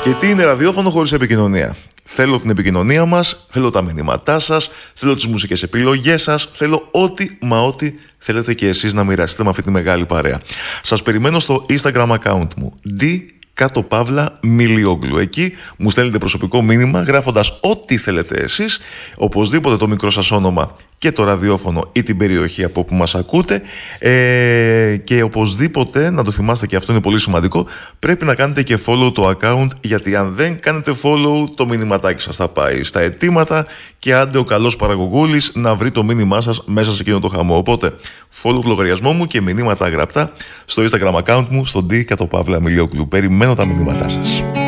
Και τι είναι ραδιόφωνο χωρίς επικοινωνία? Θέλω την επικοινωνία μας, θέλω τα μηνύματά σας, θέλω τις μουσικές επιλογές σας, θέλω ό,τι θέλετε και εσείς να μοιραστείτε με αυτή τη μεγάλη παρέα. Σας περιμένω στο Instagram account μου, d_Milioglu. Εκεί μου στέλνετε προσωπικό μήνυμα γράφοντας ό,τι θέλετε εσείς, οπωσδήποτε το μικρό σας όνομα και το ραδιόφωνο ή την περιοχή από όπου μας ακούτε, και οπωσδήποτε να το θυμάστε, και αυτό είναι πολύ σημαντικό, πρέπει να κάνετε και follow το account, γιατί αν δεν κάνετε follow το μηνυματάκι σας θα πάει στα αιτήματα και άντε ο καλός παραγωγούλης να βρει το μήνυμά σας μέσα σε εκείνο το χαμό. Οπότε follow το λογαριασμό μου και μηνύματα γραπτά στο Instagram account μου, στο d_Milioglu. Περιμένω τα μηνύματά σας.